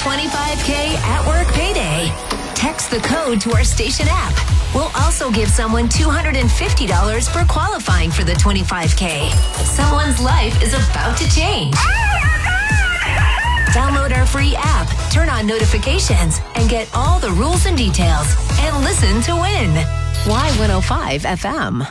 25K at work payday. Text the code to our station app. We'll also give someone $250 for qualifying for the 25K. Someone's life is about to change. Download our free app, turn on notifications, and get all the rules and details. And listen to win. Y105 FM.